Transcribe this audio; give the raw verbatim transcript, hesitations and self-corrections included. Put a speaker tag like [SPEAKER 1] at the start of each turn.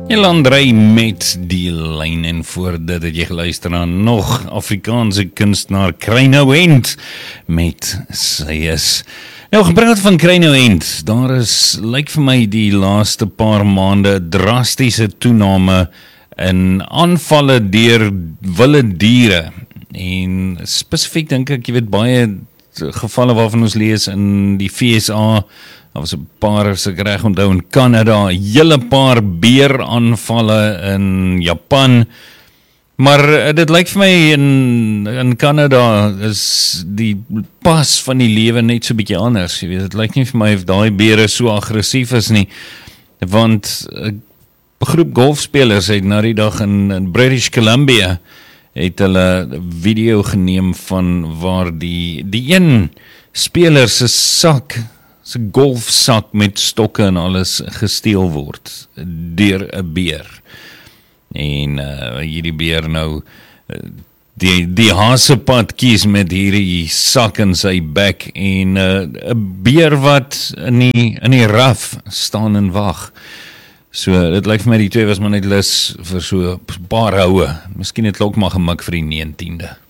[SPEAKER 1] Elandrey met die lyn en voor dit het jy geluister na nog Afrikaanse kunstenaar Kryno End met Sy Is. Nou gepraat van Kryno End, daar is, lyk vir my die laaste paar maande drastiese toename in aanvalle deur wilde diere en spesifiek dink ek, jy weet baie gevalle waarvan ons lees in die V S A. Daar was 'n paar, as ek reg onthou, in Kanada, 'n hele paar beeraanvalle in Japan. Maar dit lyk vir my in in Kanada is die pas van die lewe net so 'n bietjie anders. Jy weet, dit lyk nie vir my of daai beere so aggressief is nie. Want 'n groep golfspelers het na die dag in, in British Columbia het hulle video geneem van waar die die een speler se sak se golfsak met stokke en alles gesteel word deur 'n beer. En uh, hierdie beer nou die die hasepad kies met hierdie sak in sy bek en 'n uh, beer wat in die in die raf staan en wag. So dit lyk vir my die twee was maar net lus vir so 'n paar houe. Miskien het hulle ook maar gemik vir die negentiende.